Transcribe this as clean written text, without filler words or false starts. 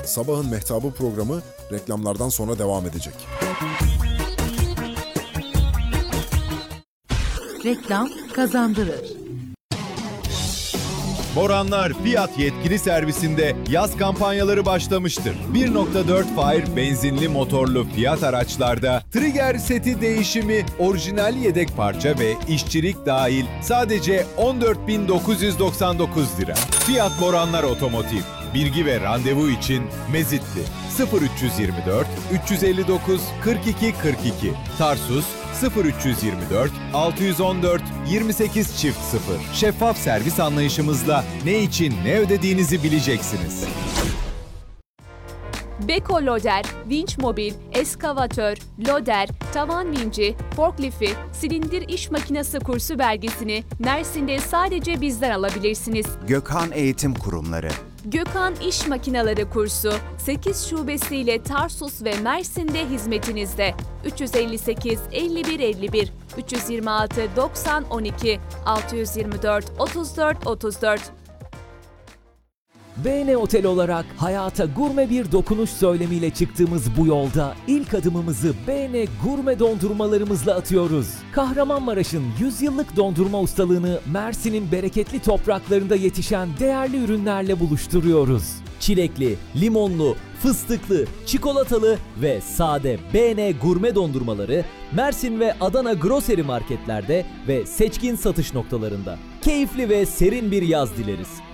Sabahın Mehtabı programı reklamlardan sonra devam edecek. Reklam kazandırır. Boranlar Fiyat yetkili servisinde yaz kampanyaları başlamıştır. 1.4 Fire benzinli motorlu Fiat araçlarda trigger seti değişimi, orijinal yedek parça ve işçilik dahil sadece 14.999 lira. Fiyat Boranlar Otomotiv. Bilgi ve randevu için Mezitli 0324 359 42 42, Tarsus 0324 614 28 çift 0. Şeffaf servis anlayışımızla ne için ne ödediğinizi bileceksiniz. Beko Loader, vinç mobil, eskavatör, loader, tavan vinci, forklifti, silindir iş makinesi kursu belgesini Mersin'de sadece bizden alabilirsiniz. Gökhan Eğitim Kurumları. Gökhan İş Makineleri kursu 8 şubesiyle Tarsus ve Mersin'de hizmetinizde. 358 51 51 326 90 12 624 34 34. BN Otel olarak hayata gurme bir dokunuş söylemiyle çıktığımız bu yolda ilk adımımızı BN gurme dondurmalarımızla atıyoruz. Kahramanmaraş'ın 100 yıllık dondurma ustalığını Mersin'in bereketli topraklarında yetişen değerli ürünlerle buluşturuyoruz. Çilekli, limonlu, fıstıklı, çikolatalı ve sade BN gurme dondurmaları Mersin ve Adana grocery marketlerde ve seçkin satış noktalarında. Keyifli ve serin bir yaz dileriz.